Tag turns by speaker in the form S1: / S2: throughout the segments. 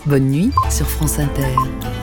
S1: Bonne nuit sur France Inter.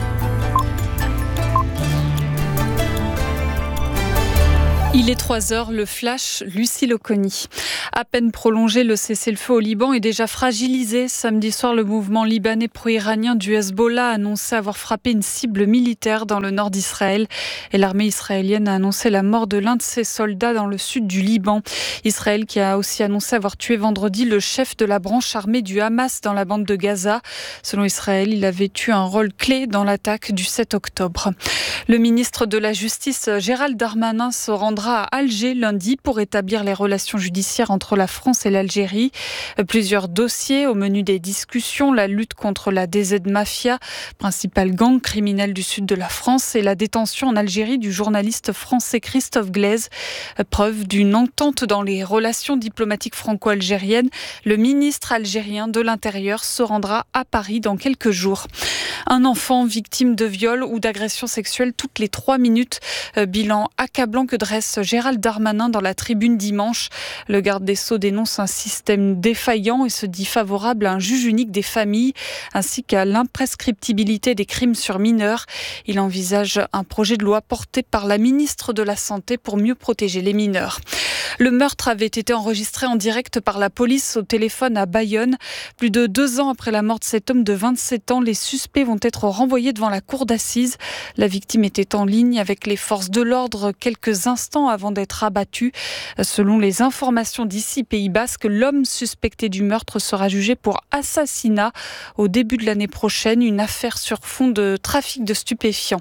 S2: Il est 3h, le flash, Lucie Loconi. À peine prolongé, le cessez-le-feu au Liban est déjà fragilisé. Samedi soir, le mouvement libanais pro-iranien du Hezbollah a annoncé avoir frappé une cible militaire dans le nord d'Israël. Et l'armée israélienne a annoncé la mort de l'un de ses soldats dans le sud du Liban. Israël qui a aussi annoncé avoir tué vendredi le chef de la branche armée du Hamas dans la bande de Gaza. Selon Israël, il avait eu un rôle clé dans l'attaque du 7 octobre. Le ministre de la Justice, Gérald Darmanin, se rendra à Alger lundi pour établir les relations judiciaires entre la France et l'Algérie. Plusieurs dossiers au menu des discussions, la lutte contre la DZ Mafia, principal gang criminel du sud de la France, et la détention en Algérie du journaliste français Christophe Glaise. Preuve d'une entente dans les relations diplomatiques franco-algériennes. Le ministre algérien de l'Intérieur se rendra à Paris dans quelques jours. Un enfant victime de viol ou d'agression sexuelle toutes les 3 minutes. Bilan accablant que dresse Gérald Darmanin dans la Tribune dimanche. Le garde des Sceaux dénonce un système défaillant et se dit favorable à un juge unique des familles ainsi qu'à l'imprescriptibilité des crimes sur mineurs. Il envisage un projet de loi porté par la ministre de la Santé pour mieux protéger les mineurs. Le meurtre avait été enregistré en direct par la police au téléphone à Bayonne. Plus de 2 ans après la mort de cet homme de 27 ans, les suspects vont être renvoyés devant la cour d'assises. La victime était en ligne avec les forces de l'ordre quelques instants avant d'être abattu. Selon les informations d'ici Pays Basque, l'homme suspecté du meurtre sera jugé pour assassinat au début de l'année prochaine, une affaire sur fond de trafic de stupéfiants.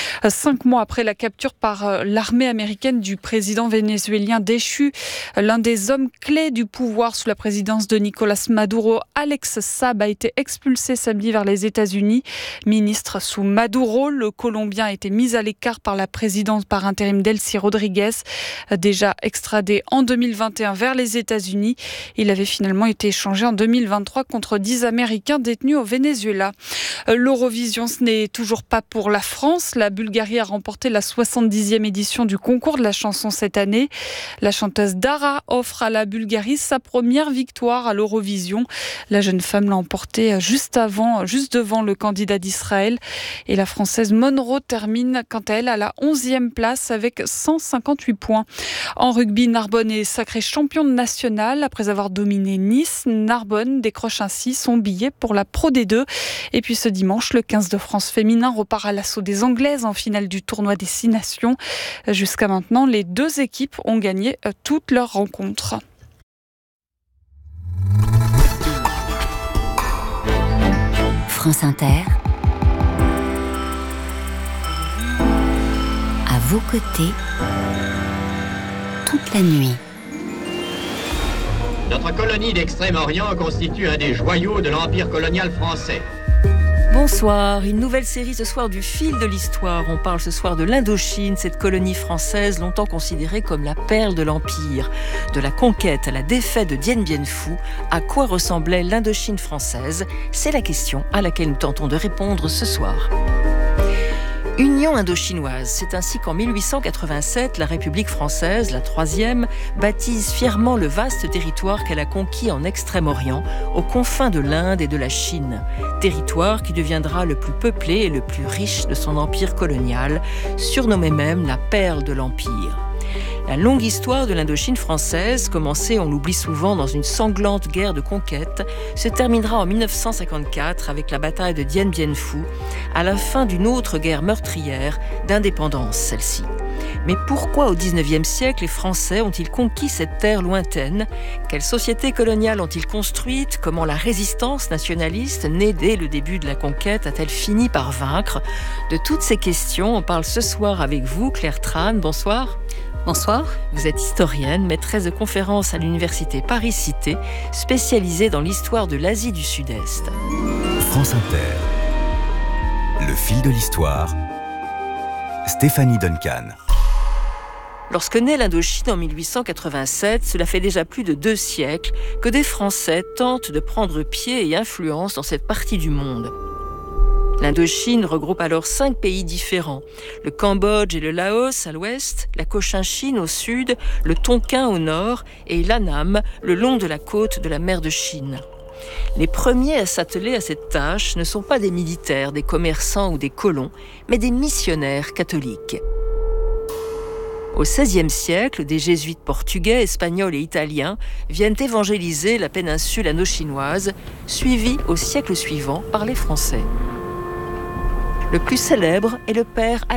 S2: 5 mois après la capture par l'armée américaine du président vénézuélien déchu, l'un des hommes clés du pouvoir sous la présidence de Nicolás Maduro, Alex Saab, a été expulsé samedi vers les États-Unis. Ministre sous Maduro, le Colombien a été mis à l'écart par la présidence par intérim Delcy Rodriguez. Déjà extradé en 2021 vers les États-Unis, il avait finalement été échangé en 2023 contre 10 Américains détenus au Venezuela. L'Eurovision, ce n'est toujours pas pour la France. La Bulgarie a remporté la 70e édition du concours de la chanson cette année. La chanteuse Dara offre à la Bulgarie sa première victoire à l'Eurovision. La jeune femme l'a emportée juste devant le candidat d'Israël. Et la Française Monroe termine quant à elle à la 11e place avec 158 points. En rugby, Narbonne est sacré championne nationale. Après avoir dominé Nice, Narbonne décroche ainsi son billet pour la Pro D2. Et puis ce dimanche, le 15 de France féminin repart à l'assaut des Anglaises en finale du tournoi des 6 nations. Jusqu'à maintenant, les 2 équipes ont gagné toutes leurs rencontres.
S1: France Inter, à vos côtés, toute la nuit.
S3: Notre colonie d'Extrême-Orient constitue un des joyaux de l'Empire colonial français.
S4: Bonsoir, une nouvelle série ce soir du fil de l'histoire. On parle ce soir de l'Indochine, cette colonie française longtemps considérée comme la perle de l'Empire. De la conquête à la défaite de Dien Bien Phu, à quoi ressemblait l'Indochine française? C'est la question à laquelle nous tentons de répondre ce soir. Union indo-chinoise, c'est ainsi qu'en 1887, la République française, la troisième, baptise fièrement le vaste territoire qu'elle a conquis en Extrême-Orient, aux confins de l'Inde et de la Chine. Territoire qui deviendra le plus peuplé et le plus riche de son empire colonial, surnommé même la perle de l'Empire. La longue histoire de l'Indochine française, commencée, on l'oublie souvent, dans une sanglante guerre de conquête, se terminera en 1954 avec la bataille de Dien Bien Phu, à la fin d'une autre guerre meurtrière d'indépendance, celle-ci. Mais pourquoi au XIXe siècle les Français ont-ils conquis cette terre lointaine? Quelle société coloniale ont-ils construite? Comment la résistance nationaliste, née dès le début de la conquête, a-t-elle fini par vaincre? De toutes ces questions, on parle ce soir avec vous, Claire Tran. Bonsoir.
S5: Bonsoir.
S4: Vous êtes historienne, maîtresse de conférences à l'université Paris-Cité, spécialisée dans l'histoire de l'Asie du Sud-Est.
S6: France Inter. Le fil de l'histoire. Stéphanie Duncan.
S4: Lorsque naît l'Indochine en 1887, cela fait déjà plus de 2 siècles que des Français tentent de prendre pied et influence dans cette partie du monde. L'Indochine regroupe alors 5 pays différents. Le Cambodge et le Laos à l'ouest, la Cochinchine au sud, le Tonkin au nord et l'Annam le long de la côte de la mer de Chine. Les premiers à s'atteler à cette tâche ne sont pas des militaires, des commerçants ou des colons, mais des missionnaires catholiques. Au XVIe siècle, des jésuites portugais, espagnols et italiens viennent évangéliser la péninsule indochinoise, suivis au siècle suivant par les Français. Le plus célèbre est le père